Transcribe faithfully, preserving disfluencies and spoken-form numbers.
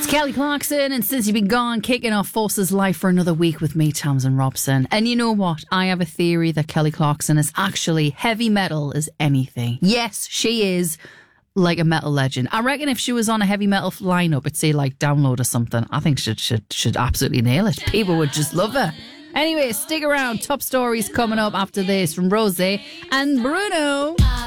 Kelly Clarkson, and Since You've Been Gone, kicking off Forces Life for another week with me, Tamsin Robson. And you know what? I have a theory that Kelly Clarkson is actually heavy metal as anything. Yes, she is like a metal legend. I reckon if she was on a heavy metal lineup, it'd say like Download or something. I think she'd, should should absolutely nail it. People would just love her. Anyway, stick around. Top stories coming up after this from Rosé and Bruno.